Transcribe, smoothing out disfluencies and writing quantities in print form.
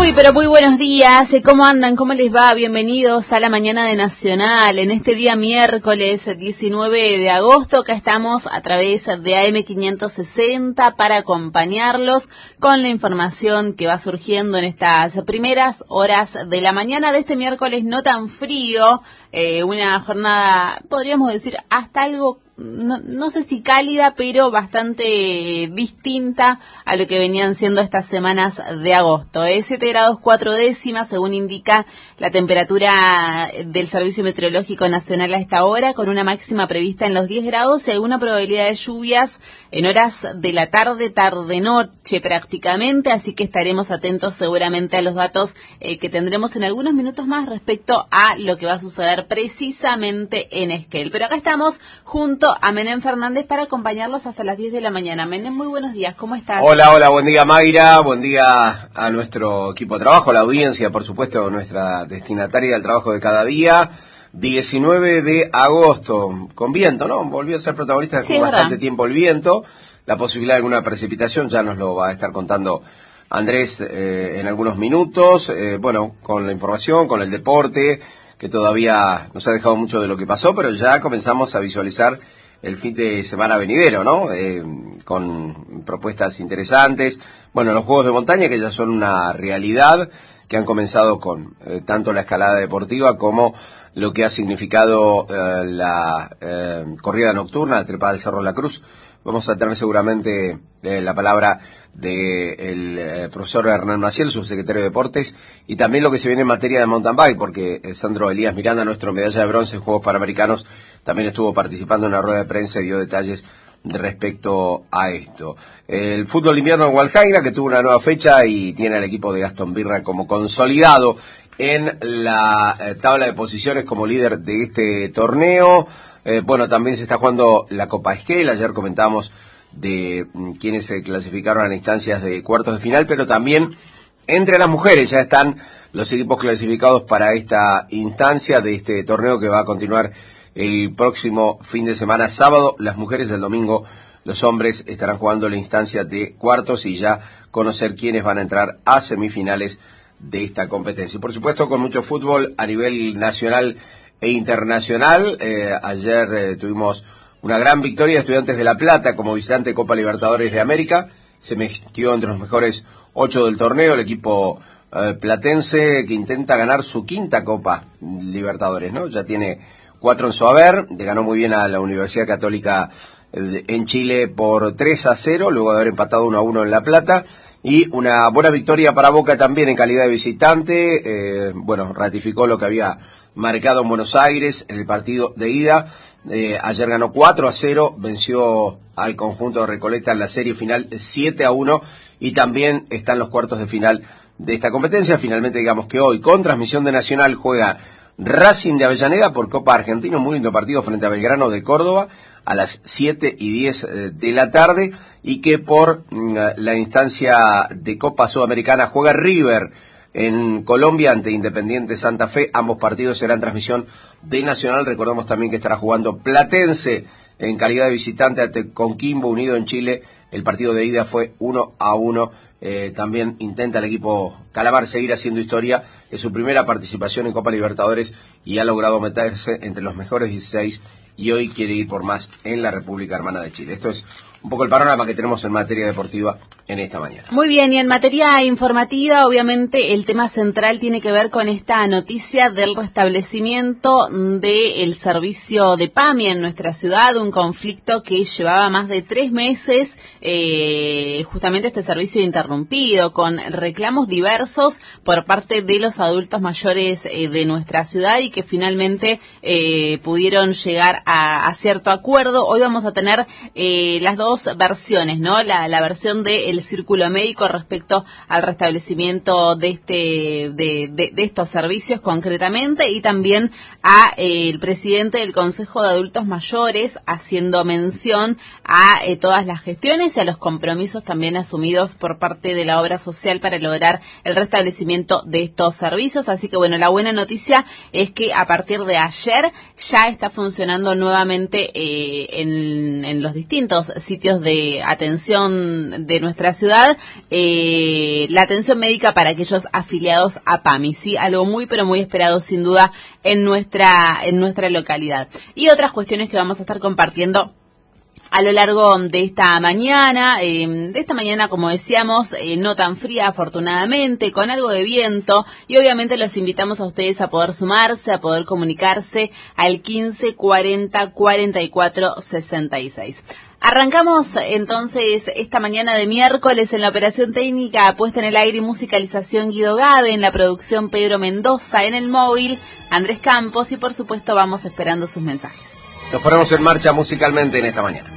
Muy, pero muy buenos días. ¿Cómo andan? ¿Cómo les va? Bienvenidos a la mañana de Nacional. En este día miércoles 19 de agosto, acá estamos a través de AM560 para acompañarlos con la información que va surgiendo en estas primeras horas de la mañana de este miércoles no tan frío. Una jornada, podríamos decir, hasta algo, no sé si cálida, pero bastante distinta a lo que venían siendo estas semanas de agosto. 7 grados 4 décimas, según indica la temperatura del Servicio Meteorológico Nacional a esta hora, con una máxima prevista en los 10 grados y alguna probabilidad de lluvias en horas de la tarde, tarde-noche prácticamente, así que estaremos atentos seguramente a los datos que tendremos en algunos minutos más respecto a lo que va a suceder precisamente en Esquel. Pero acá estamos junto a Menem Fernández para acompañarlos hasta las 10 de la mañana. Menem, muy buenos días, ¿cómo estás? Hola, buen día Mayra, buen día a nuestro equipo de trabajo, a la audiencia, por supuesto, nuestra destinataria del trabajo de cada día. 19 de agosto, con viento, ¿no? Volvió a ser protagonista con bastante tiempo el viento, la posibilidad de alguna precipitación, ya nos lo va a estar contando Andrés en algunos minutos, bueno, con la información, con el deporte, que todavía nos ha dejado mucho de lo que pasó, pero ya comenzamos a visualizar el fin de semana venidero, ¿no? Con propuestas interesantes. Bueno, los Juegos de Montaña, que ya son una realidad, que han comenzado con tanto la escalada deportiva como lo que ha significado la corrida nocturna, la trepada del Cerro de la Cruz. Vamos a tener seguramente la palabra del profesor Hernán Maciel, subsecretario de Deportes, y también lo que se viene en materia de mountain bike, porque Sandro Elías Miranda, nuestro medalla de bronce en Juegos Panamericanos, también estuvo participando en una rueda de prensa y dio detalles respecto a esto. El fútbol invierno en Hualjaira, que tuvo una nueva fecha y tiene al equipo de Gastón Birra como consolidado en la tabla de posiciones como líder de este torneo. Bueno, también se está jugando la Copa Esquel. Ayer comentábamos de quienes se clasificaron a instancias de cuartos de final, pero también entre las mujeres ya están los equipos clasificados para esta instancia de este torneo que va a continuar el próximo fin de semana sábado. Las mujeres el domingo, los hombres estarán jugando la instancia de cuartos y ya conocer quiénes van a entrar a semifinales de esta competencia. Y por supuesto con mucho fútbol a nivel nacional e internacional. Ayer tuvimos una gran victoria de Estudiantes de La Plata como visitante de Copa Libertadores de América. Se metió entre los mejores 8 del torneo el equipo platense, que intenta ganar su quinta Copa Libertadores, ¿no? Ya tiene 4 en su haber. Le ganó muy bien a la Universidad Católica en Chile por 3-0, luego de haber empatado 1-1 en La Plata. Y una buena victoria para Boca también en calidad de visitante. Bueno, ratificó lo que había marcado en Buenos Aires en el partido de ida. Ayer ganó 4-0, venció al conjunto de Recoleta en la serie final 7-1 y también está en los cuartos de final de esta competencia. Finalmente, digamos que hoy, con transmisión de Nacional, juega Racing de Avellaneda por Copa Argentina, un muy lindo partido frente a Belgrano de Córdoba a las 7:10 de la tarde, y que por la instancia de Copa Sudamericana juega River en Colombia ante Independiente Santa Fe. Ambos partidos serán transmisión de Nacional. Recordemos también que estará jugando Platense en calidad de visitante ante Coquimbo Unido en Chile. El partido de ida fue 1-1. También intenta el equipo Calamar seguir haciendo historia. Es su primera participación en Copa Libertadores y ha logrado meterse entre los mejores 16 y hoy quiere ir por más en la República Hermana de Chile. Esto es un poco el panorama que tenemos en materia deportiva en esta mañana. Muy bien, y en materia informativa, obviamente, el tema central tiene que ver con esta noticia del restablecimiento del servicio de PAMI en nuestra ciudad, un conflicto que llevaba más de 3 meses, justamente este servicio interrumpido, con reclamos diversos por parte de los adultos mayores de nuestra ciudad y que finalmente pudieron llegar a cierto acuerdo. Hoy vamos a tener las dos versiones, ¿no? La versión del Círculo Médico respecto al restablecimiento de estos servicios concretamente, y también a el presidente del Consejo de Adultos Mayores haciendo mención a todas las gestiones y a los compromisos también asumidos por parte de la obra social para lograr el restablecimiento de estos servicios. Así que bueno, la buena noticia es que a partir de ayer ya está funcionando nuevamente en los distintos sitios sitios de atención de nuestra ciudad, la atención médica para aquellos afiliados a PAMI, ¿sí? Algo muy pero muy esperado sin duda en nuestra localidad. Y otras cuestiones que vamos a estar compartiendo a lo largo de esta mañana, como decíamos, no tan fría afortunadamente, con algo de viento, y obviamente los invitamos a ustedes a poder sumarse, a poder comunicarse al 15 40 44 66. Arrancamos entonces esta mañana de miércoles en la operación técnica, puesta en el aire y musicalización Guido Gabe, en la producción Pedro Mendoza, en el móvil Andrés Campos, y por supuesto vamos esperando sus mensajes. Nos ponemos en marcha musicalmente en esta mañana.